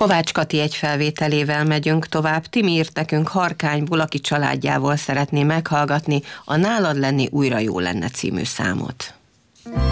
Kovács Kati egy felvételével megyünk tovább. Timi írt nekünk Harkányból, aki családjával szeretné meghallgatni a Nálad lenni újra jó lenne című számot.